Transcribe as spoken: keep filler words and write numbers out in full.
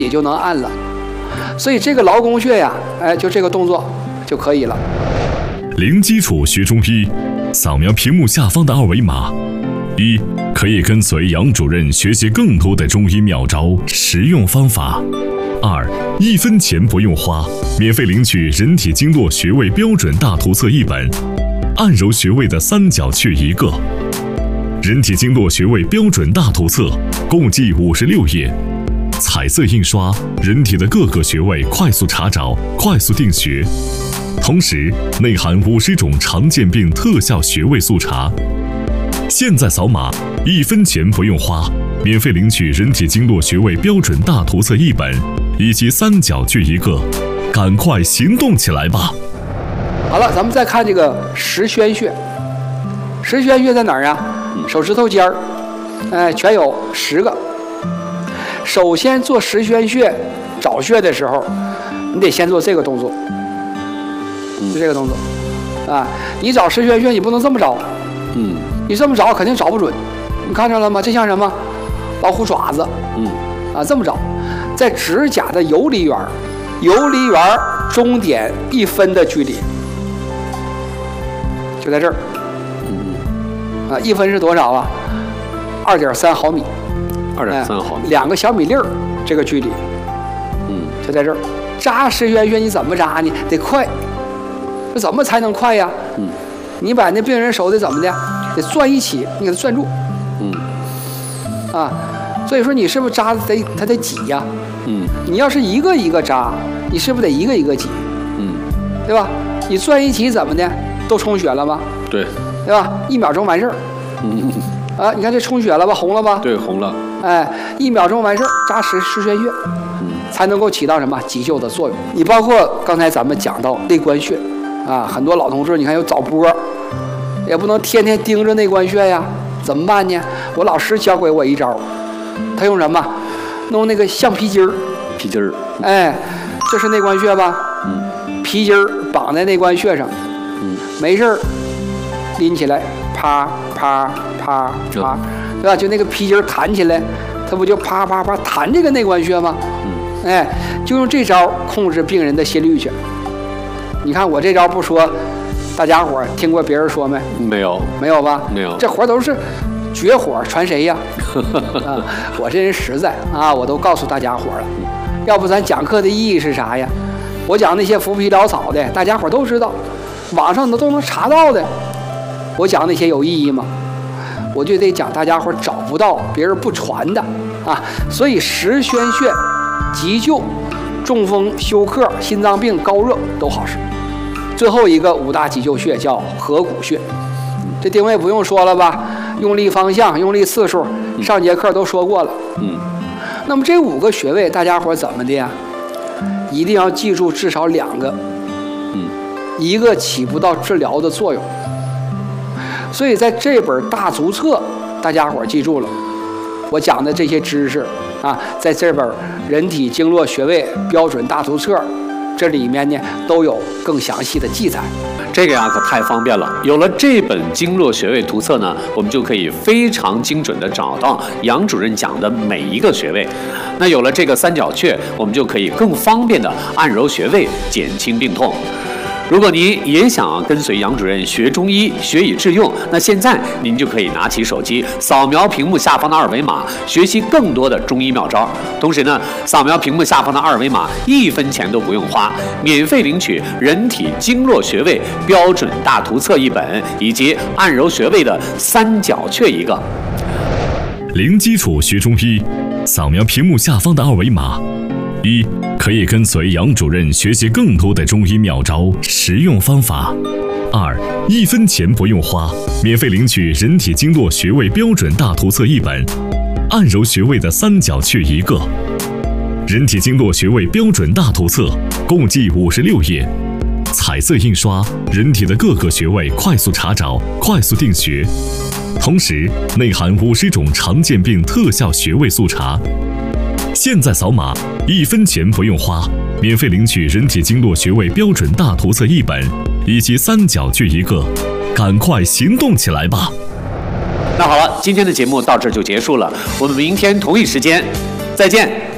也就能按了。所以这个劳宫穴呀，哎，就这个动作就可以了。 零基础学中医，扫描屏幕下方的二维码。一，可以跟随杨主任学习更多的中医妙招、实用方法。二，一分钱不用花，免费领取人体经络穴位标准大图册一本，按揉穴位的三角穴一个。人体经络穴位标准大图册共计五十六页，彩色印刷，人体的各个穴位快速查找、快速定穴，同时内含五十种常见病特效穴位速查。现在扫码，一分钱不用花，免费领取人体经络穴位标准大图册一本，以及三角穴一个，赶快行动起来吧！ 好了，咱们再看这个十宣穴。十宣穴在哪儿啊？手指头尖儿，哎，全有十个。首先做十宣穴找穴的时候，你得先做这个动作，就这个动作啊。你找十宣穴，你不能这么找，嗯，你这么找肯定找不准。你看着了吗？这像什么？老虎爪子，嗯，啊，这么找，在指甲的游离缘，游离缘中点一分的距离，就在这儿。啊，一分是多少啊？二点三毫米。 二点三毫米， 两个小米粒儿，这个距离，嗯，就在这儿。扎十宣穴你怎么扎呢？得快，这怎么才能快呀？嗯，你把那病人手得怎么的？得攥一起，你给他攥住，嗯，啊，所以说你是不是扎得他得挤呀？嗯，你要是一个一个扎，你是不是得一个一个挤？嗯，对吧？你攥一起怎么的？都充血了吗？ 对， 对吧？一秒钟完事儿。嗯。啊，你看这充血了吧，红了吧？ 对，红了。 哎，一秒钟完事儿，扎十十宣穴，嗯，才能够起到什么急救的作用。你包括刚才咱们讲到内关穴，啊，很多老同志你看有早搏，也不能天天盯着内关穴呀，怎么办呢？我老师教给我一招，他用什么？弄那个橡皮筋儿。 皮筋儿。 哎，这是内关穴吧？嗯。皮筋儿绑在内关穴上，嗯，没事儿，拎起来，啪啪。啪啪，对吧？就那个皮筋弹起来，它不就啪啪啪弹这个内关穴吗？嗯，哎，就用这招控制病人的心率去。你看我这招不说，大家伙听过别人说没？ 没有， 没有吧？ 没有， 这活都是绝活，传谁呀？啊，我这人实在啊，我都告诉大家伙了。要不咱讲课的意义是啥呀？我讲那些浮皮潦草的，大家伙都知道，网上都都能查到的。我讲那些有意义吗？我就得讲大家伙找不到别人不传的啊，所以十宣穴急救、中风、休克、心脏病、高热都好使。最后一个五大急救穴叫合谷穴，这定位不用说了吧？用力方向、用力次数，上节课都说过了。嗯，那么这五个穴位大家伙怎么的呀？一定要记住至少两个，嗯，一个起不到治疗的作用。所以在这本大足册，大家伙记住了，我讲的这些知识啊，在这本人体经络穴位标准大图册，这里面呢都有更详细的记载。 这个呀可太方便了，有了这本经络穴位图册呢，我们就可以非常精准的找到杨主任讲的每一个穴位。那有了这个三角穴，我们就可以更方便的按揉穴位，减轻病痛。如果您也想跟随杨主任学中医，学以致用，那现在您就可以拿起手机，扫描屏幕下方的二维码，学习更多的中医妙招。同时呢，扫描屏幕下方的二维码，一分钱都不用花，免费领取人体经络穴位标准大图册一本，以及按揉穴位的三角穴一个。 零基础学中医，扫描屏幕下方的二维码。一，可以跟随杨主任学习更多的中医妙招、实用方法。二，一分钱不用花，免费领取人体经络穴位标准大图册一本，按揉穴位的三角穴一个。人体经络穴位标准大图册共计五十六页，彩色印刷，人体的各个穴位快速查找、快速定穴，同时内含五十种常见病特效穴位速查。现在扫码，一分钱不用花，免费领取人体经络穴位标准大图册一本，以及三角穴一个，赶快行动起来吧！ 那好了，今天的节目到这就结束了，我们明天同一时间再见。